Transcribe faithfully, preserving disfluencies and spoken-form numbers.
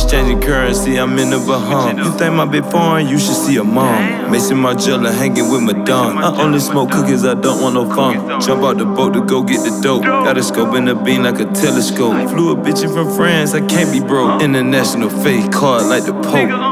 exchanging currency, I'm in the Bahamas. You think my big foreign, you should see a mom. Mason Margiela hanging with Madonna. I only smoke cookies, I don't want no fun. Jump out the boat to go get the dope. Got a scope in the beam like a telescope. Flew a bitch in from France, I can't be broke. International fake card like the Pope.